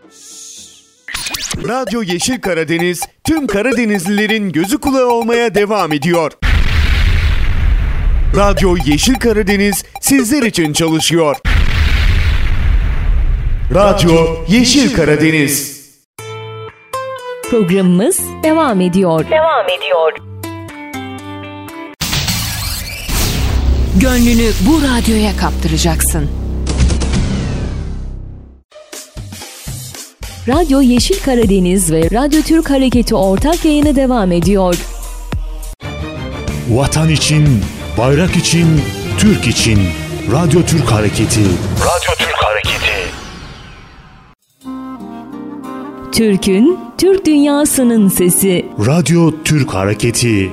Radyo Yeşil Karadeniz tüm Karadenizlilerin gözü kulağı olmaya devam ediyor. Radyo Yeşil Karadeniz sizler için çalışıyor. Radyo Yeşil Karadeniz. Programımız devam ediyor. Gönlünü bu radyoya kaptıracaksın. Radyo Yeşil Karadeniz ve Radyo Türk Hareketi ortak yayını devam ediyor. Vatan için, bayrak için, Türk için. Radyo Türk Hareketi. Radyo Türk Hareketi. Türk'ün, Türk dünyasının sesi. Radyo Türk Hareketi.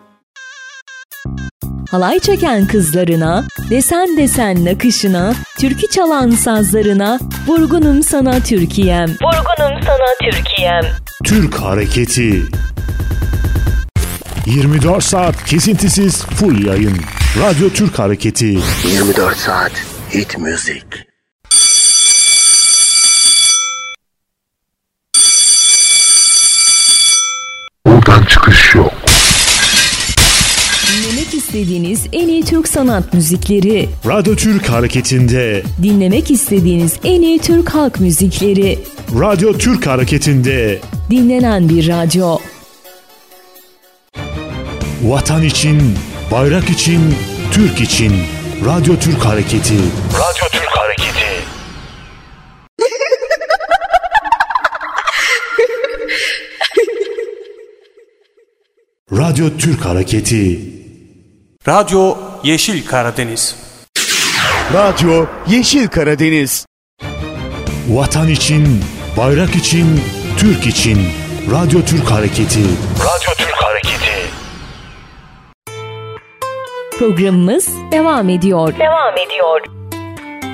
Halay çeken kızlarına, desen desen nakışına, türkü çalan sazlarına, vurgunum sana Türkiye'm. Türk Hareketi. 24 saat kesintisiz full yayın. Radyo Türk Hareketi. 24 saat hit müzik. Buradan çıkış yok. Dinlemek istediğiniz en iyi Türk sanat müzikleri. Radyo Türk Hareketi'nde. Dinlemek istediğiniz en iyi Türk halk müzikleri. Radyo Türk Hareketi'nde. Dinlenen bir radyo. Vatan için, bayrak için, Türk için. Radyo Türk Hareketi. Radyo Türk Hareketi. Radyo Türk Hareketi. Radyo Yeşil Karadeniz. Radyo Yeşil Karadeniz. Vatan için, bayrak için, Türk için. Radyo Türk Hareketi. Radyo Türk Hareketi. Programımız devam ediyor.